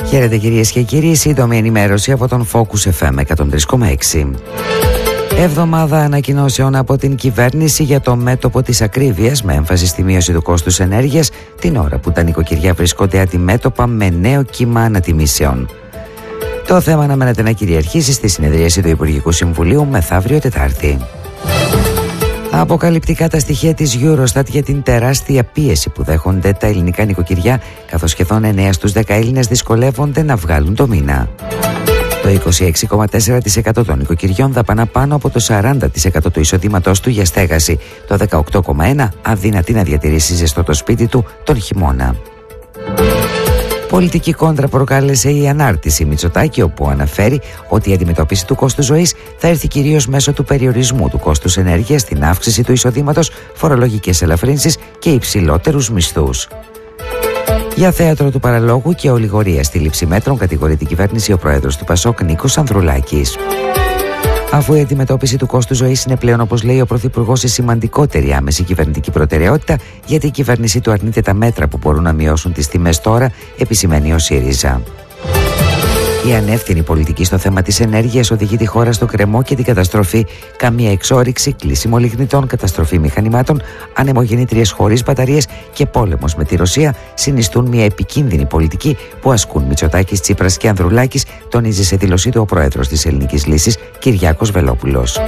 Χαίρετε κυρίες και κύριοι, σύντομη ενημέρωση από τον Focus FM 103,6. Εβδομάδα ανακοινώσεων από την κυβέρνηση για το μέτωπο της ακρίβειας με έμφαση στη μείωση του κόστους ενέργειας την ώρα που τα νοικοκυριά βρίσκονται αντιμέτωπα με νέο κύμα ανατιμήσεων. Το θέμα αναμένεται να κυριαρχήσει στη συνεδρίαση του Υπουργικού Συμβουλίου μεθαύριο Τετάρτη. Αποκαλυπτικά τα στοιχεία της Eurostat για την τεράστια πίεση που δέχονται τα ελληνικά νοικοκυριά, καθώς σχεδόν 9 στους 10 Έλληνες δυσκολεύονται να βγάλουν το μήνα. Το 26,4% των νοικοκυριών δαπανά πάνω από το 40% του εισοδήματός του για στέγαση. Το 18,1% αδυνατεί να διατηρήσει ζεστό το σπίτι του τον χειμώνα. Πολιτική κόντρα προκάλεσε η ανάρτηση Μητσοτάκη, όπου αναφέρει ότι η αντιμετώπιση του κόστου ζωής θα έρθει κυρίως μέσω του περιορισμού του κόστους ενέργειας, την αύξηση του εισοδήματος, φορολογικές ελαφρύνσεις και υψηλότερους μισθούς. Για θέατρο του παραλόγου και ολιγορία στη λήψη μέτρων κατηγορεί την κυβέρνηση ο πρόεδρος του ΠΑΣΟΚ Νίκος Ανδρουλάκης. Αφού η αντιμετώπιση του κόστου ζωής είναι πλέον, όπως λέει ο Πρωθυπουργός, η σημαντικότερη άμεση κυβερνητική προτεραιότητα, γιατί η κυβέρνησή του αρνείται τα μέτρα που μπορούν να μειώσουν τις τιμές τώρα, επισημαίνει ο ΣΥΡΙΖΑ. Η ανεύθυνη πολιτική στο θέμα της ενέργειας οδηγεί τη χώρα στο κρεμό και την καταστροφή. Καμία εξόρυξη, κλείσιμο λιγνητών, καταστροφή μηχανημάτων, ανεμογεννήτριες χωρίς μπαταρίες και πόλεμος με τη Ρωσία συνιστούν μια επικίνδυνη πολιτική που ασκούν Μητσοτάκης, Τσίπρας και Ανδρουλάκης, τονίζει σε δήλωσή του ο πρόεδρος της Ελληνικής Λύσης, Κυριάκος Βελόπουλος.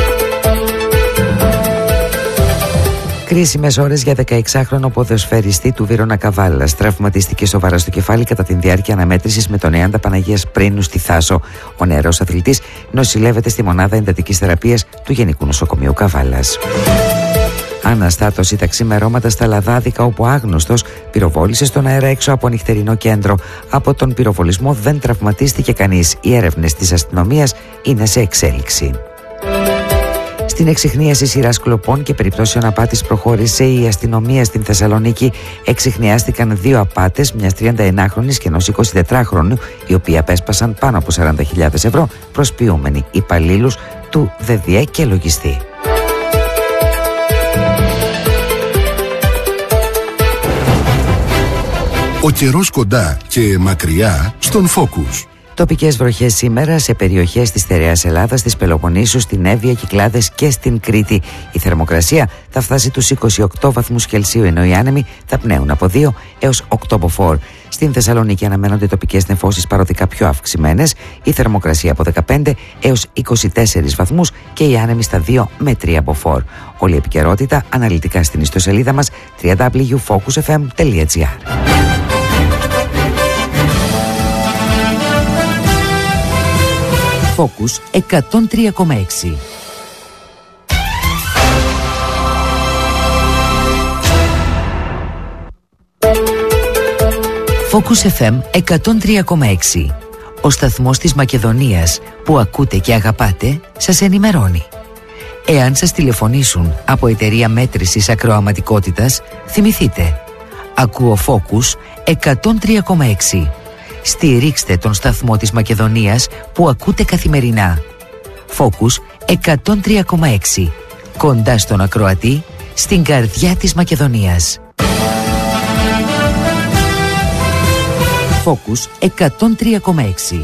Κρίσιμες ώρες για 16χρονο ποδοσφαιριστή του Βύρωνα Καβάλας. Τραυματίστηκε σοβαρά στο κεφάλι κατά τη διάρκεια αναμέτρησης με τον Νεάντα Παναγίας Πρίνου στη Θάσο. Ο νεαρός αθλητής νοσηλεύεται στη μονάδα εντατικής θεραπείας του Γενικού Νοσοκομείου Καβάλας. Αναστάτωση τα ξημερώματα στα Λαδάδικα, όπου άγνωστος πυροβόλησε στον αέρα έξω από νυχτερινό κέντρο. Από τον πυροβολισμό δεν τραυματίστηκε κανείς. Οι έρευνες της αστυνομίας είναι σε εξέλιξη. Στην εξιχνίαση σειράς κλοπών και περιπτώσεων απάτης προχώρησε η αστυνομία στην Θεσσαλονίκη. Εξιχνιάστηκαν 2 απάτες, μιας 39χρονης και ενός 24χρονου, οι οποίοι απέσπασαν πάνω από 40.000 ευρώ προσποιούμενοι υπαλλήλους του ΔΔΕ και λογιστή. Ο καιρός κοντά και μακριά στον Focus. Τοπικές βροχές σήμερα σε περιοχές της Στερεάς Ελλάδας, της Πελοποννήσου, στην Εύβοια, Κυκλάδες και στην Κρήτη. Η θερμοκρασία θα φτάσει τους 28 βαθμούς Κελσίου, ενώ οι άνεμοι θα πνέουν από 2 έως 8 μποφόρ. Στην Θεσσαλονίκη αναμένονται τοπικές νεφώσεις παροδικά πιο αυξημένες, η θερμοκρασία από 15 έως 24 βαθμούς και οι άνεμοι στα 2 με 3 μποφόρ. Όλη η επικαιρότητα αναλυτικά στην ιστοσελίδα μας www.focusfm.gr. Focus 103,6. Focus FM 103,6. Ο σταθμός της Μακεδονίας που ακούτε και αγαπάτε σας ενημερώνει. Εάν σας τηλεφωνήσουν από εταιρεία μέτρησης ακροαματικότητας, θυμηθείτε. Ακούω Focus 103,6. Στηρίξτε τον σταθμό της Μακεδονίας που ακούτε καθημερινά. Focus 103,6. Κοντά στον ακροατή, στην καρδιά της Μακεδονίας. Focus 103,6.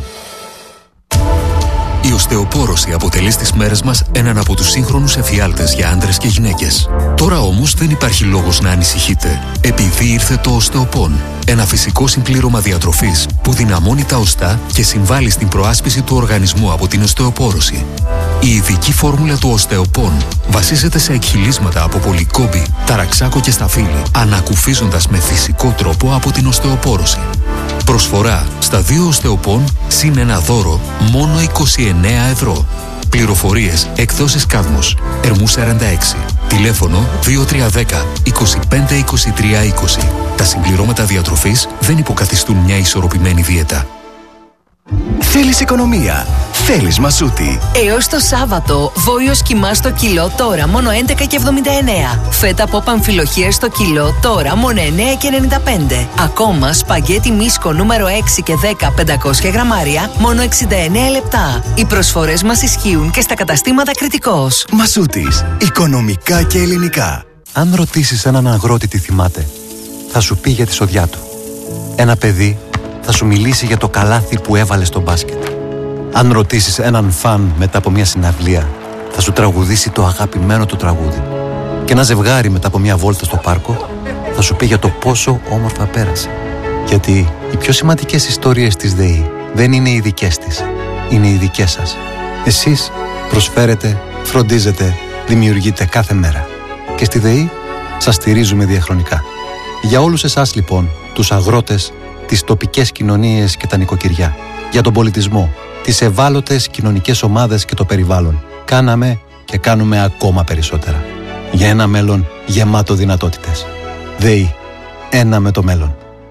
Η οστεοπόρωση αποτελεί στις μέρες μας έναν από τους σύγχρονους εφιάλτες για άντρες και γυναίκες. Τώρα όμως δεν υπάρχει λόγος να ανησυχείτε, επειδή ήρθε το οστεοπόν. Ένα φυσικό συμπλήρωμα διατροφής που δυναμώνει τα οστά και συμβάλλει στην προάσπιση του οργανισμού από την οστεοπόρωση. Η ειδική φόρμουλα του οστεοπόν βασίζεται σε εκχυλίσματα από πολυκόμπη, ταραξάκο και σταφύλι, ανακουφίζοντας με φυσικό τρόπο από την οστεοπόρωση. Προσφορά στα 2 οστεοπόν συν ένα δώρο μόνο 29 ευρώ. Πληροφορίες εκδόσεις Κάδμος, Ερμού 46. Τηλέφωνο 2310 25 23 20. Τα συμπληρώματα διατροφής δεν υποκαθιστούν μια ισορροπημένη δίαιτα. Θέλεις οικονομία. Θέλεις Μασούτη. Έως το Σάββατο, βόλιος κιμά στο κιλό τώρα μόνο 11,79. Φέτα από αμφιλοχία στο κιλό τώρα μόνο 9,95. Ακόμα σπαγγέτι μίσκο νούμερο 6 και 10 500 γραμμάρια μόνο 69 λεπτά. Οι προσφορές μας ισχύουν και στα καταστήματα Κρητικός. Μασούτης. Οικονομικά και ελληνικά. Αν ρωτήσεις έναν αγρότη τι θυμάται, θα σου πει για τη σοδιά του. Ένα παιδί θα σου μιλήσει για το καλάθι που έβαλε στο μπάσκετ. Αν ρωτήσεις έναν φαν μετά από μια συναυλία, θα σου τραγουδήσει το αγαπημένο του τραγούδι. Και ένα ζευγάρι μετά από μια βόλτα στο πάρκο θα σου πει για το πόσο όμορφα πέρασε. Γιατί οι πιο σημαντικές ιστορίες της ΔΕΗ δεν είναι οι δικές της, είναι οι δικές σας. Εσείς προσφέρετε, φροντίζετε, δημιουργείτε κάθε μέρα. Και στη ΔΕΗ σας στηρίζουμε διαχρονικά. Για όλους εσάς λοιπόν, τους αγρότες, τις τοπικές κοινωνίες και τα νοικοκυριά, για τον πολιτισμό, τις ευάλωτες κοινωνικές ομάδες και το περιβάλλον, κάναμε και κάνουμε ακόμα περισσότερα. Για ένα μέλλον γεμάτο δυνατότητες. ΔΕΗ. Ένα με το μέλλον.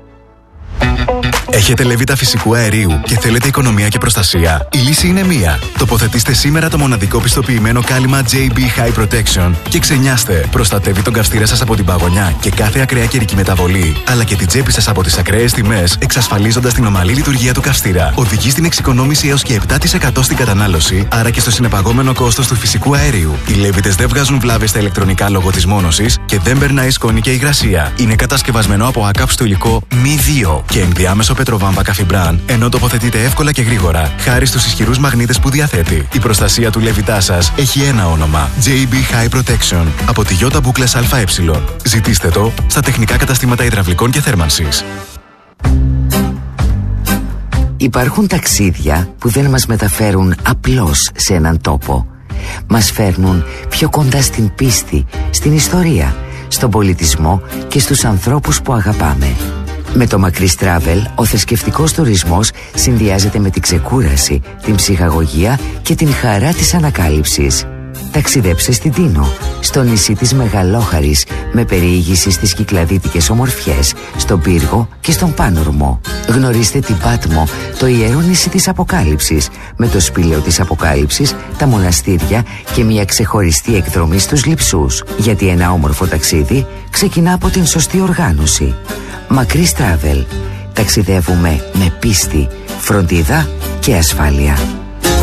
Έχετε λεβίτα φυσικού αερίου και θέλετε οικονομία και προστασία? Η λύση είναι μία. Τοποθετήστε σήμερα το μοναδικό πιστοποιημένο κάλυμα JB High Protection και ξενιάστε. Προστατεύει τον καυστήρα σας από την παγωνιά και κάθε ακραία καιρική μεταβολή, αλλά και την τσέπη σας από τις ακραίες τιμές, εξασφαλίζοντας την ομαλή λειτουργία του καυστήρα. Οδηγεί στην εξοικονόμηση έως και 7% στην κατανάλωση, άρα και στο συνεπαγόμενο κόστος του φυσικού αερίου. Οι λέβιτες δεν βγάζουν βλάβες στα ηλεκτρονικά λόγω της μόνωσης και δεν περνάει σκόνη και υγρασία. Είναι κατασκευασμένο από ακάψτο υλικό μη 2 και ενδιάμεσο πετροβάμβα καφιμπράν, ενώ τοποθετείται εύκολα και γρήγορα, χάρη στους ισχυρούς μαγνήτες που διαθέτει. Η προστασία του λέβητά σας έχει ένα όνομα: JB High Protection από τη Ιώτα Μπούκλες ΑΕ. Ζητήστε το στα τεχνικά καταστήματα υδραυλικών και θέρμανσης. Υπάρχουν ταξίδια που δεν μας μεταφέρουν απλώς σε έναν τόπο. Μας φέρνουν πιο κοντά στην πίστη, στην ιστορία, στον πολιτισμό και στους ανθρώπους που αγαπάμε. Με το Μακρύς Travel, ο θρησκευτικός τουρισμός συνδυάζεται με την ξεκούραση, την ψυχαγωγία και την χαρά της ανακάλυψης. Ταξιδέψε στην Τίνο, στο νησί της Μεγαλόχαρης, με περιήγηση στις κυκλαδίτικες ομορφιές, στον Πύργο και στον Πάνορμο. Γνωρίστε την Πάτμο, το ιερό νησί της Αποκάλυψης, με το σπήλαιο της Αποκάλυψης, τα μοναστήρια και μια ξεχωριστή εκδρομή στους Λειψούς. Γιατί ένα όμορφο ταξίδι ξεκινά από την σωστή οργάνωση. Μακρύς Travel. Ταξιδεύουμε με πίστη, φροντίδα και ασφάλεια.